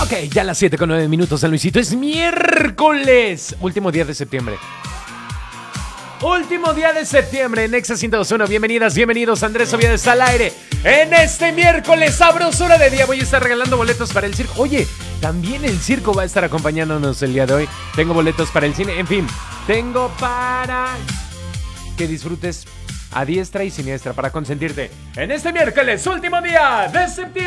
Ok, ya las 7:09 San Luisito. Es miércoles. Último día de septiembre. Último día de septiembre en Exa 102.1. Bienvenidas, bienvenidos. Andrés Oviedes al aire. En este miércoles, sabrosura de día, voy a estar regalando boletos para el circo. Oye, también el circo va a estar acompañándonos el día de hoy. Tengo boletos para el cine. En fin, tengo para que disfrutes a diestra y siniestra para consentirte en este miércoles, último día de septiembre.